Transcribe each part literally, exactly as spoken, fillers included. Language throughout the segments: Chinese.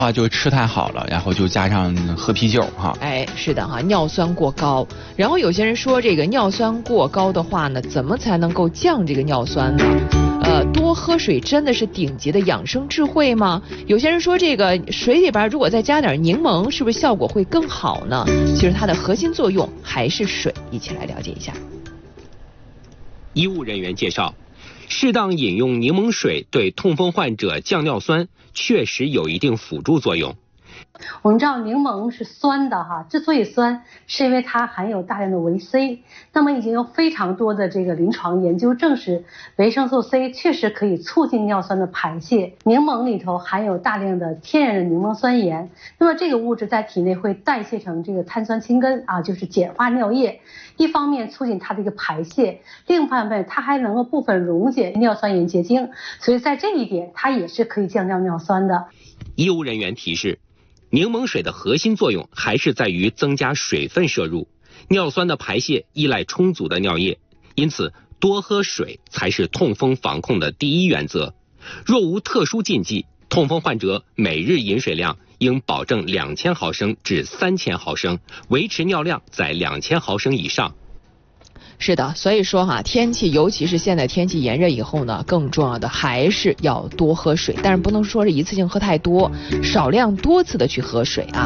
话就吃太好了，然后就加上喝啤酒哈。 哎，是的哈，尿酸过高。然后有些人说这个尿酸过高的话呢，怎么才能够降这个尿酸呢？呃，多喝水真的是顶级的养生智慧吗？有些人说这个水里边如果再加点柠檬，是不是效果会更好呢？其实它的核心作用还是水，一起来了解一下。 医务人员介绍，适当饮用柠檬水对痛风患者降尿酸确实有一定辅助作用。 我们知道柠檬是酸的哈，之所以酸，是因为它含有大量的维 C。那么已经有非常多的这个临床研究证实，维生素 C 确实可以促进尿酸的排泄。柠檬里头含有大量的天然的柠檬酸盐，那么这个物质在体内会代谢成这个碳酸氢根啊，就是碱化尿液。一方面促进它的一个排泄，另一方面它还能够部分溶解尿酸盐结晶，所以在这一点它也是可以降降尿酸的。 医务人员提示，柠檬水的核心作用还是在于增加水分摄入，尿酸的排泄依赖充足的尿液，因此多喝水才是痛风防控的第一原则。若无特殊禁忌，痛风患者每日饮水量应保证两千毫升至三千毫升，维持尿量在两千毫升以上。 是的，所以说哈，天气尤其是现在天气炎热以后呢，更重要的还是要多喝水，但是不能说是一次性喝太多，少量多次的去喝水啊。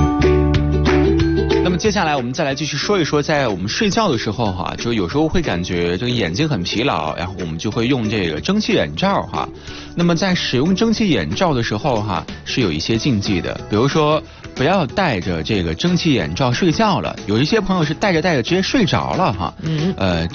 那么接下来我们再来继续说一说，在我们睡觉的时候哈，就有时候会感觉这个眼睛很疲劳，然后我们就会用这个蒸汽眼罩哈。那么在使用蒸汽眼罩的时候哈，是有一些禁忌的，比如说不要戴着这个蒸汽眼罩睡觉了，有一些朋友是戴着戴着直接睡着了哈。嗯，呃。